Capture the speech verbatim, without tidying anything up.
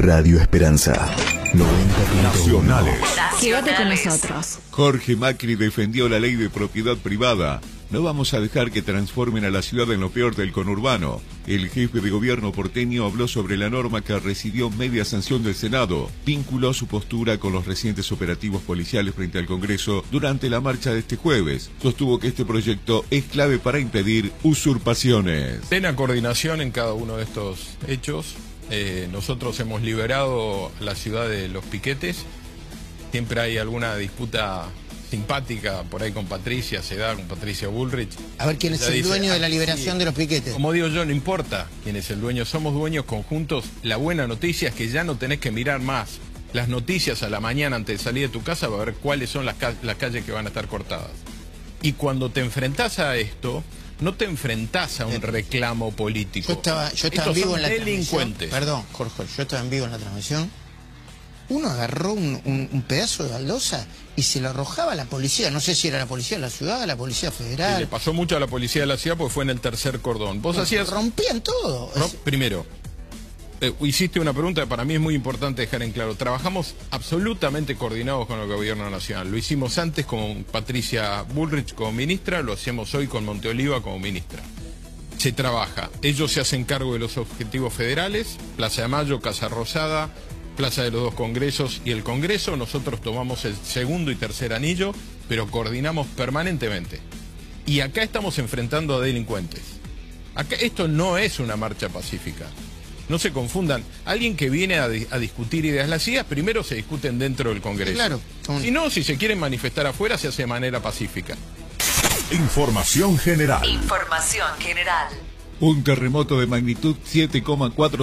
Radio Esperanza. noventa Nacionales. Quédate con nosotros. Jorge Macri defendió la ley de propiedad privada. No vamos a dejar que transformen a la ciudad en lo peor del conurbano. El jefe de gobierno porteño habló sobre la norma que recibió media sanción del Senado. Vinculó su postura con los recientes operativos policiales frente al Congreso durante la marcha de este jueves. Sostuvo que este proyecto es clave para impedir usurpaciones. Plena coordinación en cada uno de estos hechos. Eh, nosotros hemos liberado la ciudad de los piquetes. Siempre hay alguna disputa simpática por ahí con Patricia, se da con Patricia Bullrich. A ver quién es el dice, dueño de la ah, liberación sí. de los piquetes. Como digo yo, no importa quién es el dueño, somos dueños conjuntos. La buena noticia es que ya no tenés que mirar más las noticias a la mañana antes de salir de tu casa para ver cuáles son las, ca las calles que van a estar cortadas. Y cuando te enfrentás a esto, no te enfrentás a un reclamo político. Yo estaba, yo estaba Estos en vivo son en la delincuentes. transmisión. Perdón, Jorge, yo estaba en vivo en la transmisión. Uno agarró un, un, un pedazo de baldosa y se lo arrojaba a la policía. No sé si era la policía de la ciudad, la policía federal. Sí, le pasó mucho a la policía de la ciudad porque fue en el tercer cordón. Vos Bueno, hacías... rompían todo. No, primero, eh, hiciste una pregunta que para mí es muy importante dejar en claro. Trabajamos absolutamente coordinados con el gobierno nacional. Lo hicimos antes con Patricia Bullrich como ministra, lo hacemos hoy con Monteoliva como ministra. Se trabaja. Ellos se hacen cargo de los objetivos federales, Plaza de Mayo, Casa Rosada, Plaza de los Dos Congresos y el Congreso. Nosotros tomamos el segundo y tercer anillo, pero coordinamos permanentemente. Y acá estamos enfrentando a delincuentes. Acá esto no es una marcha pacífica. No se confundan. Alguien que viene a, di a discutir ideas, las ideas primero se discuten dentro del Congreso. Claro. Si no, si se quieren manifestar afuera, se hace de manera pacífica. Información general. Información general. Un terremoto de magnitud siete coma cuatro